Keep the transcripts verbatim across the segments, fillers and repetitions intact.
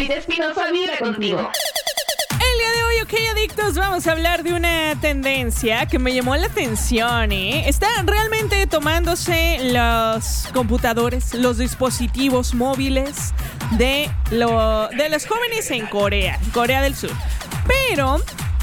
Marisa Espinosa vibra contigo. El día de hoy, ok, adictos, vamos a hablar de una tendencia que me llamó la atención, ¿eh? Está realmente tomándose los computadores, los dispositivos móviles de, lo, de los jóvenes en Corea, Corea del Sur. Pero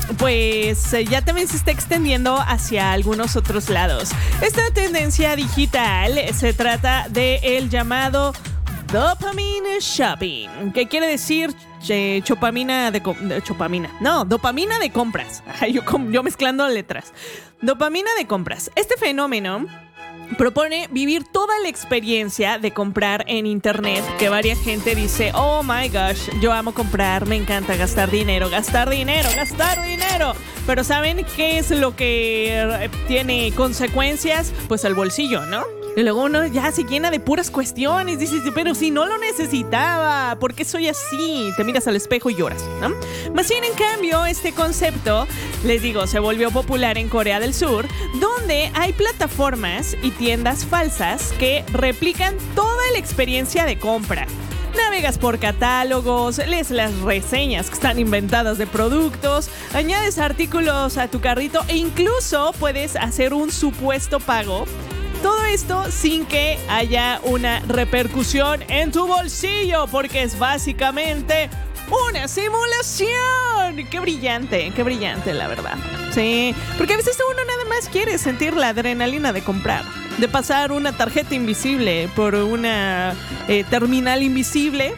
pues ya también se está extendiendo hacia algunos otros lados. Esta tendencia digital se trata del llamado dopamine shopping, que quiere decir eh, chopamina de, de chopamina. No, dopamina de compras. Yo, yo mezclando letras. Dopamina de compras. Este fenómeno propone vivir toda la experiencia de comprar en internet, que varias gente dice, oh my gosh, yo amo comprar, me encanta gastar dinero, gastar dinero, gastar dinero. Pero ¿saben qué es lo que tiene consecuencias? Pues el bolsillo, ¿no? Y luego uno ya se llena de puras cuestiones. Dices, pero si no lo necesitaba, ¿por qué soy así? Te miras al espejo y lloras, ¿no? Más bien, en cambio, este concepto, les digo, se volvió popular en Corea del Sur, donde hay plataformas y tiendas falsas que replican toda la experiencia de compra. Navegas por catálogos, lees las reseñas que están inventadas de productos, añades artículos a tu carrito e incluso puedes hacer un supuesto pago. Todo esto sin que haya una repercusión en tu bolsillo, porque es básicamente una simulación. Qué brillante, qué brillante, la verdad. Sí, porque a veces uno nada más quiere sentir la adrenalina de comprar, de pasar una tarjeta invisible por una eh, terminal invisible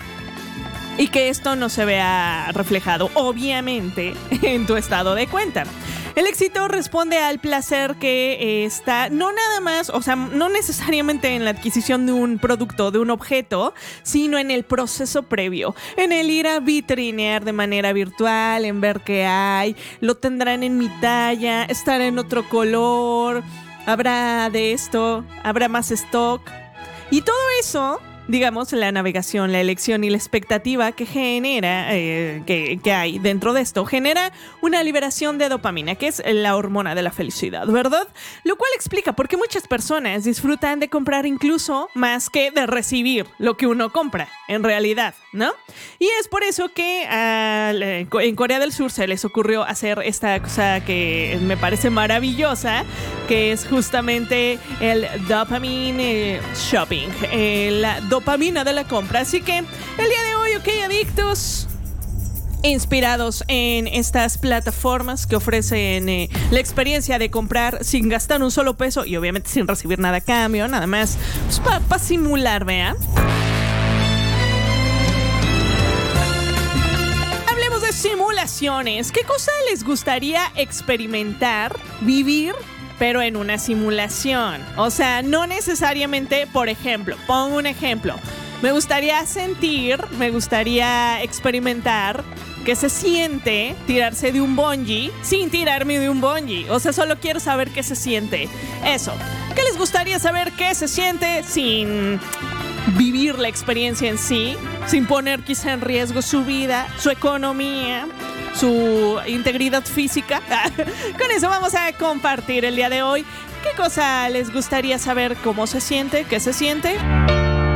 y que esto no se vea reflejado, obviamente, en tu estado de cuenta. El éxito responde al placer que eh, está no nada más, o sea, no necesariamente en la adquisición de un producto, de un objeto, sino en el proceso previo, en el ir a vitrinear de manera virtual, en ver qué hay, lo tendrán en mi talla, estar en otro color, habrá de esto, habrá más stock. Y todo eso, digamos, la navegación, la elección y la expectativa que genera, eh, que, que hay dentro de esto, genera una liberación de dopamina, que es la hormona de la felicidad, ¿verdad? Lo cual explica por qué muchas personas disfrutan de comprar incluso más que de recibir lo que uno compra, en realidad, ¿no? Y es por eso que uh, en Corea del Sur se les ocurrió hacer esta cosa que me parece maravillosa, que es justamente el dopamine shopping, eh, la dopamina de la compra. Así que el día de hoy, ok, adictos, inspirados en estas plataformas que ofrecen eh, la experiencia de comprar sin gastar un solo peso y obviamente sin recibir nada a cambio, nada más pues, para pa simular, ¿vea? Hablemos de simulaciones. ¿Qué cosa les gustaría experimentar, vivir, pero en una simulación? O sea, no necesariamente, por ejemplo, pongo un ejemplo. Me gustaría sentir, me gustaría experimentar que se siente tirarse de un bungee sin tirarme de un bungee. O sea, solo quiero saber qué se siente. Eso. ¿Qué les gustaría saber qué se siente sin vivir la experiencia en sí? Sin poner quizá en riesgo su vida, su economía, su integridad física. Con eso vamos a compartir el día de hoy. ¿Qué cosa les gustaría saber cómo se siente? ¿Qué se siente?